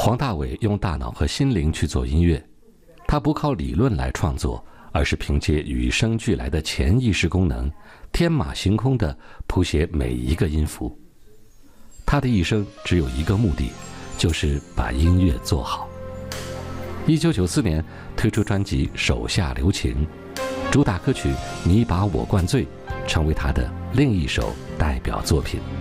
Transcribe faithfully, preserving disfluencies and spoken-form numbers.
黄大炜用大脑和心灵去做音乐，他不靠理论来创作，而是凭借与生俱来的潜意识功能，天马行空地谱写每一个音符。他的一生只有一个目的，就是把音乐做好。一九九四年推出专辑《手下留情》，主打歌曲《你把我灌醉》成为他的另一首代表作品。